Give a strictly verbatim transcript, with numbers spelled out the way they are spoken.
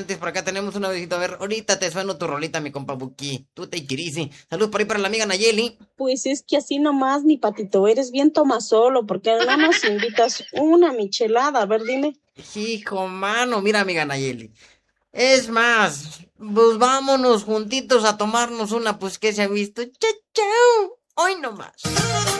antes, por acá tenemos una visita. A ver, ahorita te sueno tu rolita, mi compa Buki. Tú te quirisi. Salud por ahí para la amiga Nayeli. Pues es que así nomás, mi patito, eres bien tomasolo, porque no nos invitas una michelada, a ver, dime. Hijo, mano, mira, amiga Nayeli. Es más, pues vámonos juntitos a tomarnos una, pues que se ha visto. Chao, chao. Hoy nomás.